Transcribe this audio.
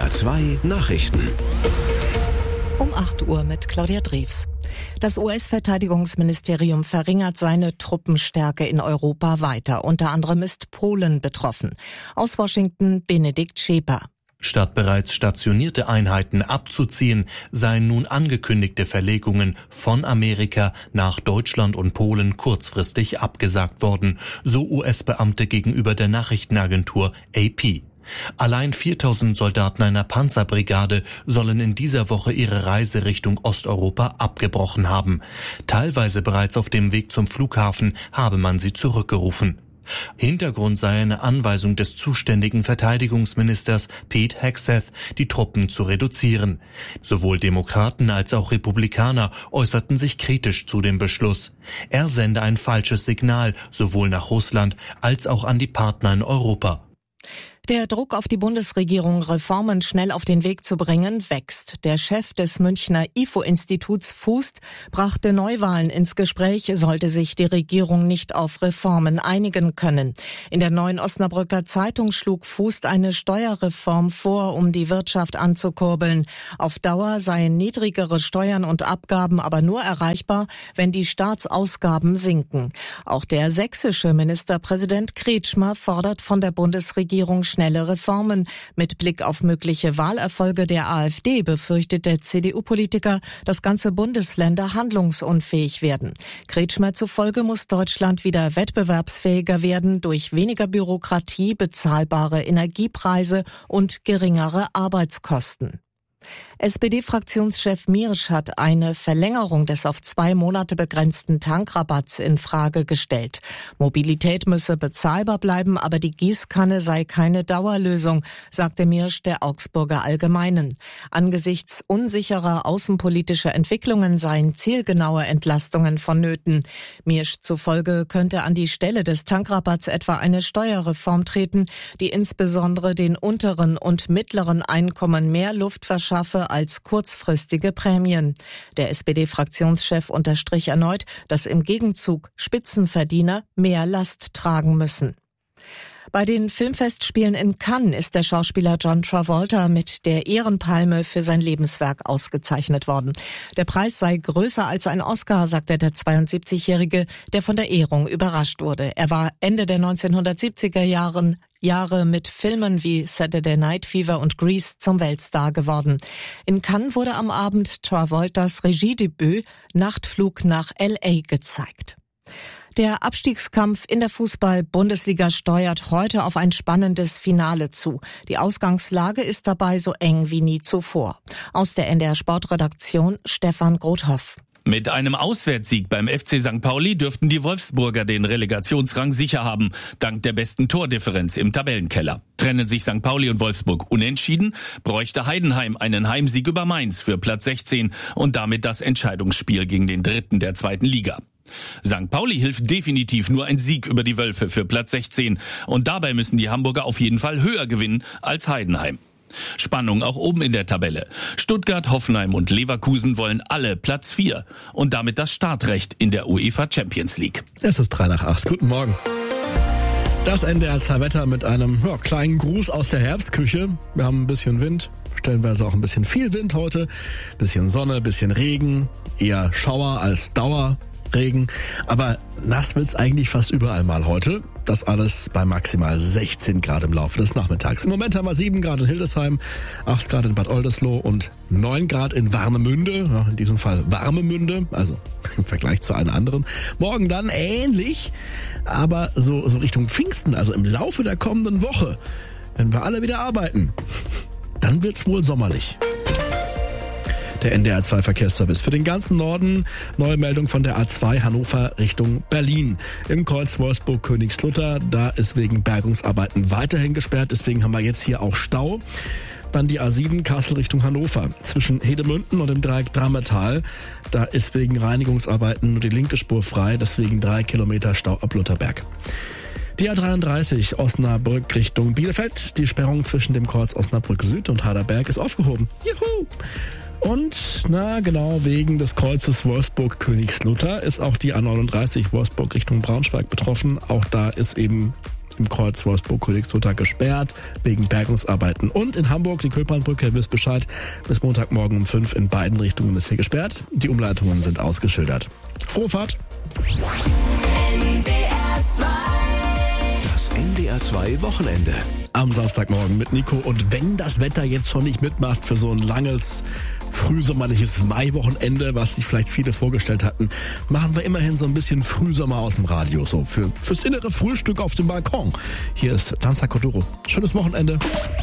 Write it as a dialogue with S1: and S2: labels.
S1: SWR 2 Nachrichten.
S2: Um 8 Uhr mit Claudia Drews. Das US-Verteidigungsministerium verringert seine Truppenstärke in Europa weiter. Unter anderem ist Polen betroffen. Aus Washington Benedikt Scheper.
S3: Statt bereits stationierte Einheiten abzuziehen, seien nun angekündigte Verlegungen von Amerika nach Deutschland und Polen kurzfristig abgesagt worden, so US-Beamte gegenüber der Nachrichtenagentur AP. Allein 4.000 Soldaten einer Panzerbrigade sollen in dieser Woche ihre Reise Richtung Osteuropa abgebrochen haben. Teilweise bereits auf dem Weg zum Flughafen habe man sie zurückgerufen. Hintergrund sei eine Anweisung des zuständigen Verteidigungsministers Pete Hegseth, die Truppen zu reduzieren. Sowohl Demokraten als auch Republikaner äußerten sich kritisch zu dem Beschluss. Er sende ein falsches Signal sowohl nach Russland als auch an die Partner in Europa.
S2: Der Druck auf die Bundesregierung, Reformen schnell auf den Weg zu bringen, wächst. Der Chef des Münchner IFO-Instituts Fußt brachte Neuwahlen ins Gespräch, sollte sich die Regierung nicht auf Reformen einigen können. In der Neuen Osnabrücker Zeitung schlug Fußt eine Steuerreform vor, um die Wirtschaft anzukurbeln. Auf Dauer seien niedrigere Steuern und Abgaben aber nur erreichbar, wenn die Staatsausgaben sinken. Auch der sächsische Ministerpräsident Kretschmer fordert von der Bundesregierung schnelle Reformen. Mit Blick auf mögliche Wahlerfolge der AfD befürchtet der CDU-Politiker, dass ganze Bundesländer handlungsunfähig werden. Kretschmer zufolge muss Deutschland wieder wettbewerbsfähiger werden durch weniger Bürokratie, bezahlbare Energiepreise und geringere Arbeitskosten. SPD-Fraktionschef Miersch hat eine Verlängerung des auf 2 Monate begrenzten Tankrabatts in Frage gestellt. Mobilität müsse bezahlbar bleiben, aber die Gießkanne sei keine Dauerlösung, sagte Miersch der Augsburger Allgemeinen. Angesichts unsicherer außenpolitischer Entwicklungen seien zielgenaue Entlastungen vonnöten. Miersch zufolge könnte an die Stelle des Tankrabatts etwa eine Steuerreform treten, die insbesondere den unteren und mittleren Einkommen mehr Luft verschaffe als kurzfristige Prämien. Der SPD-Fraktionschef unterstrich erneut, dass im Gegenzug Spitzenverdiener mehr Last tragen müssen. Bei den Filmfestspielen in Cannes ist der Schauspieler John Travolta mit der Ehrenpalme für sein Lebenswerk ausgezeichnet worden. Der Preis sei größer als ein Oscar, sagte der 72-Jährige, der von der Ehrung überrascht wurde. Er war Ende der 1970er Jahre mit Filmen wie Saturday Night Fever und Grease zum Weltstar geworden. In Cannes wurde am Abend Travoltas Regiedebüt Nachtflug nach L.A. gezeigt. Der Abstiegskampf in der Fußball-Bundesliga steuert heute auf ein spannendes Finale zu. Die Ausgangslage ist dabei so eng wie nie zuvor. Aus der NDR Sportredaktion Stefan Grothoff.
S4: Mit einem Auswärtssieg beim FC St. Pauli dürften die Wolfsburger den Relegationsrang sicher haben, dank der besten Tordifferenz im Tabellenkeller. Trennen sich St. Pauli und Wolfsburg unentschieden, bräuchte Heidenheim einen Heimsieg über Mainz für Platz 16 und damit das Entscheidungsspiel gegen den Dritten der 2. Liga. St. Pauli hilft definitiv nur ein Sieg über die Wölfe für Platz 16 und dabei müssen die Hamburger auf jeden Fall höher gewinnen als Heidenheim. Spannung auch oben in der Tabelle. Stuttgart, Hoffenheim und Leverkusen wollen alle Platz 4 und damit das Startrecht in der UEFA Champions League.
S5: Es ist 7:03. Guten Morgen. Das NDR 2 Wetter mit einem kleinen Gruß aus der Herbstküche. Wir haben ein bisschen Wind, stellenweise auch ein bisschen viel Wind heute. Bisschen Sonne, bisschen Regen, eher Schauer als Dauerregen. Aber nass wird's eigentlich fast überall mal heute. Das alles bei maximal 16 Grad im Laufe des Nachmittags. Im Moment haben wir 7 Grad in Hildesheim, 8 Grad in Bad Oldesloe und 9 Grad in Warnemünde. Ja, in diesem Fall Warmemünde, also im Vergleich zu allen anderen. Morgen dann ähnlich, aber so Richtung Pfingsten, also im Laufe der kommenden Woche, wenn wir alle wieder arbeiten, dann wird's wohl sommerlich. Der NDR 2 Verkehrsservice für den ganzen Norden. Neue Meldung von der A2 Hannover Richtung Berlin. Im Kreuz Wolfsburg-Königslutter, da ist wegen Bergungsarbeiten weiterhin gesperrt. Deswegen haben wir jetzt hier auch Stau. Dann die A7 Kassel Richtung Hannover. Zwischen Hedemünden und dem Dreieck Drammetal. Da ist wegen Reinigungsarbeiten nur die linke Spur frei. Deswegen 3 Kilometer Stau ab Lutherberg. Die A33 Osnabrück Richtung Bielefeld. Die Sperrung zwischen dem Kreuz Osnabrück Süd und Haderberg ist aufgehoben. Juhu! Und, wegen des Kreuzes Wolfsburg-Königslutter ist auch die A39 Wolfsburg Richtung Braunschweig betroffen. Auch da ist eben im Kreuz Wolfsburg-Königshofer gesperrt wegen Bergungsarbeiten. Und in Hamburg die Kühlbrandbrücke, wisst Bescheid, bis Montagmorgen um 5 in beiden Richtungen ist hier gesperrt. Die Umleitungen sind ausgeschildert. Frohe Fahrt!
S1: Das NDR 2 Wochenende.
S5: Am Samstagmorgen mit Nico. Und wenn das Wetter jetzt schon nicht mitmacht für so ein langes, frühsommerliches Maiwochenende, was sich vielleicht viele vorgestellt hatten, machen wir immerhin so ein bisschen Frühsommer aus dem Radio. So fürs innere Frühstück auf dem Balkon. Hier ist Danza Kuduro. Schönes Wochenende.